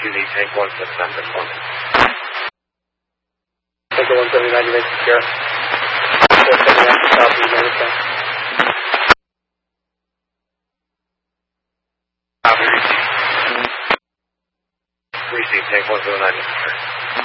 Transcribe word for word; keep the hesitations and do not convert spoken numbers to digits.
Q D Tank one seven nine responding. Tank one seven nine, you make secure. four seven nine, south, you may respond. Copy, receive. Receive, Tank one seven nine, secure.